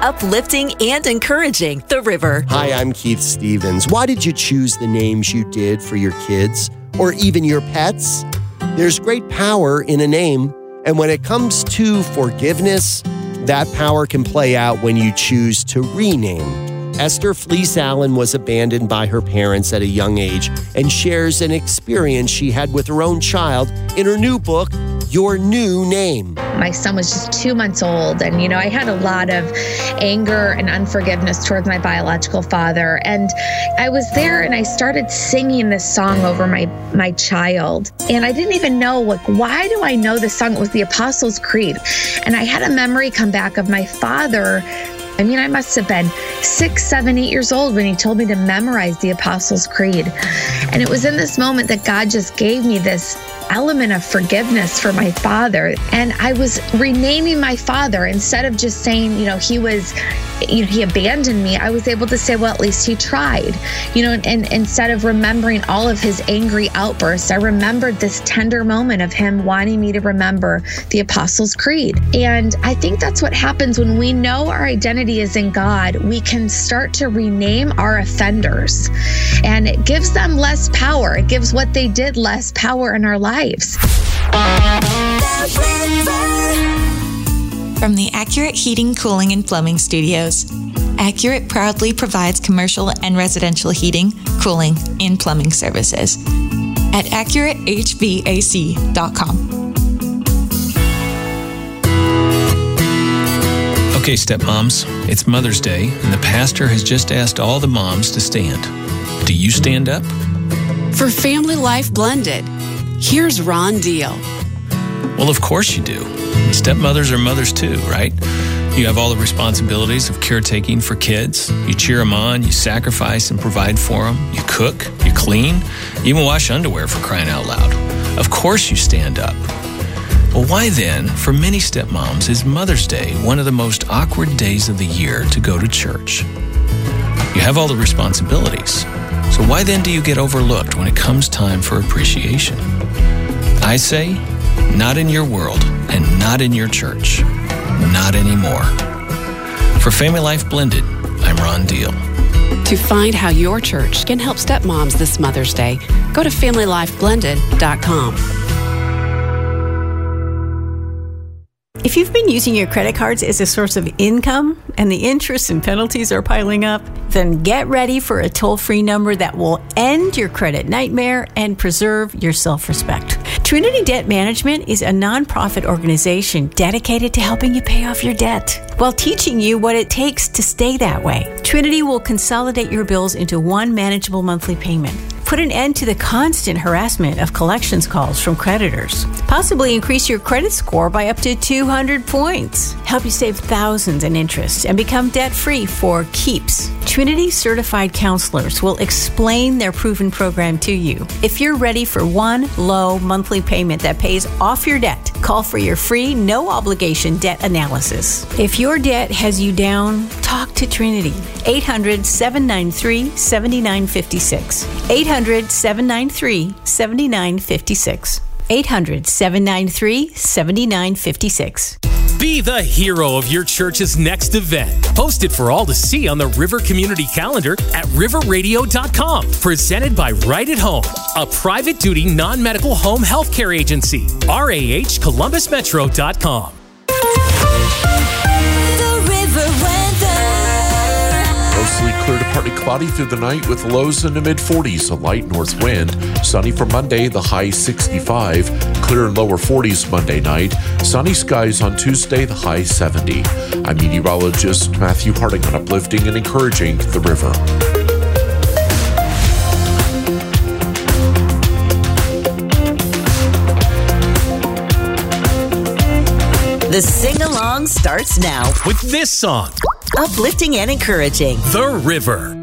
uplifting and encouraging the river. Hi, I'm Keith Stevens. Why did you choose the names you did for your kids or even your pets? There's great power in a name, and when it comes to forgiveness, that power can play out when you choose to rename. Esther Fleece Allen was abandoned by her parents at a young age and shares an experience she had with her own child in her new book, Your New Name. My son was just 2 months old, and, I had a lot of anger and unforgiveness towards my biological father. And I was there and I started singing this song over my child. And I didn't even know, why do I know this song? It was the Apostles' Creed. And I had a memory come back of my father. I must have been 6, 7, 8 years old when he told me to memorize the Apostles' Creed. And it was in this moment that God just gave me this element of forgiveness for my father. And I was renaming my father instead of just saying, he abandoned me. I was able to say, well, at least he tried, and instead of remembering all of his angry outbursts, I remembered this tender moment of him wanting me to remember the Apostles' Creed. And I think that's what happens when we know our identity is in God. We can start to rename our offenders, and it gives them less power. It gives what they did less power in our lives. From the Accurate Heating, Cooling, and Plumbing Studios, Accurate proudly provides commercial and residential heating, cooling, and plumbing services at AccurateHVAC.com. Okay, stepmoms, it's Mother's Day, and the pastor has just asked all the moms to stand. Do you stand up? For Family Life Blended, here's Ron Deal. Well, of course you do. Stepmothers are mothers too, right? You have all the responsibilities of caretaking for kids. You cheer them on, you sacrifice and provide for them. You cook, you clean, you even wash underwear, for crying out loud. Of course you stand up. Well, why then, for many stepmoms, is Mother's Day one of the most awkward days of the year to go to church? You have all the responsibilities. So why then do you get overlooked when it comes time for appreciation? I say, not in your world and not in your church. Not anymore. For Family Life Blended, I'm Ron Deal. To find how your church can help stepmoms this Mother's Day, go to FamilyLifeBlended.com. If you've been using your credit cards as a source of income and the interest and penalties are piling up, then get ready for a toll-free number that will end your credit nightmare and preserve your self-respect. Trinity Debt Management is a nonprofit organization dedicated to helping you pay off your debt while teaching you what it takes to stay that way. Trinity will consolidate your bills into one manageable monthly payment. Put an end to the constant harassment of collections calls from creditors. Possibly increase your credit score by up to 200 points. Help you save thousands in interest and become debt-free for keeps. Trinity certified counselors will explain their proven program to you. If you're ready for one low monthly payment that pays off your debt, call for your free, no-obligation debt analysis. If your debt has you down, talk to Trinity. 800-793-7956. 800-793-7956. 800-793-7956. Be the hero of your church's next event. Post it for all to see on the River Community Calendar at riverradio.com. Presented by Right at Home, a private duty non-medical home healthcare agency. RAHColumbusmetro.com. Mostly clear to partly cloudy through the night with lows in the mid-40s, a light north wind. Sunny for Monday, the high 65. Clear and lower 40s Monday night. Sunny skies on Tuesday, the high 70. I'm meteorologist Matthew Harding on Uplifting and Encouraging the River. The sing-along starts now with this song. Uplifting and encouraging The River.